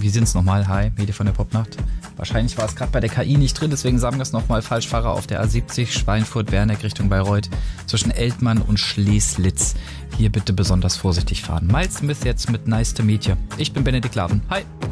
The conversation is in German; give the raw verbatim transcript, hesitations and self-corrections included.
wie sind's nochmal? Hi, Mede von der Popnacht. Wahrscheinlich war es gerade bei der K I nicht drin, deswegen sagen wir es nochmal. Falschfahrer auf der A siebzig, Schweinfurt-Werneck Richtung Bayreuth, zwischen Eltmann und Schleslitz. Hier bitte besonders vorsichtig fahren. Miles Smith jetzt mit Nice to Meet You. Ich bin Benedikt Laven. Hi.